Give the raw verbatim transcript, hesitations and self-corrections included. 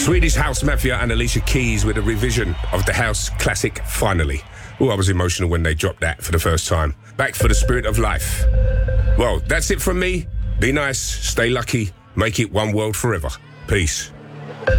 Swedish House Mafia and Alicia Keys with a revision of the house classic Finally. Oh, I was emotional when they dropped that for the first time. Back for the Spirit of Life. Well, that's it from me. Be nice, stay lucky, make it one world forever. Peace.